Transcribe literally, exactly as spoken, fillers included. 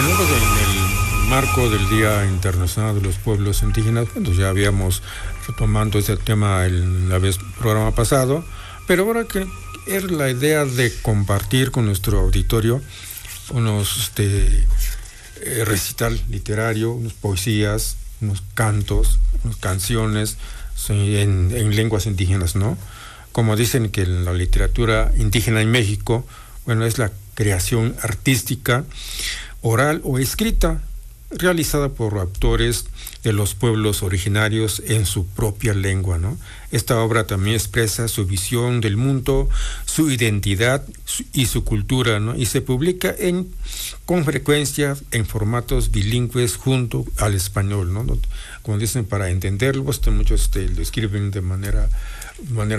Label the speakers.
Speaker 1: Bueno, pues en el marco del Día Internacional de los Pueblos Indígenas, bueno, ya habíamos retomando ese tema el la vez programa pasado, pero ahora que es la idea de compartir con nuestro auditorio unos este eh, recital literario, unas poesías, unos cantos, unas canciones sí, en, en lenguas indígenas, ¿no? Como dicen que la literatura indígena en México, bueno, es la creación artística, oral o escrita, realizada por autores de los pueblos originarios en su propia lengua, ¿no? Esta obra también expresa su visión del mundo, su identidad su, y su cultura, ¿no? Y se publica en, con frecuencia en formatos bilingües junto al español, ¿no? Como dicen, para entenderlo, pues, muchos este, lo escriben de manera, de manera